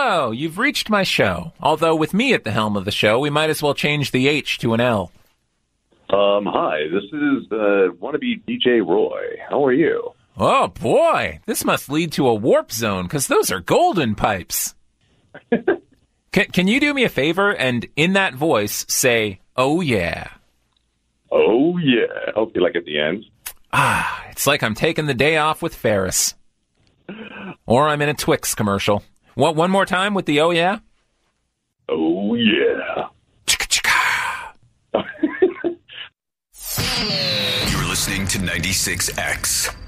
Hello, you've reached my show. Although with me at the helm of the show, we might as well change the H to an L. Hi, this is wannabe DJ Roy. How are you? Oh, boy. This must lead to a warp zone, because those are golden pipes. Can you do me a favor and, in that voice, say, oh, yeah? Oh, yeah. Okay, like at the end? It's like I'm taking the day off with Ferris. Or I'm in a Twix commercial. What, one more time with the oh, yeah? Oh, yeah. You're listening to 96X.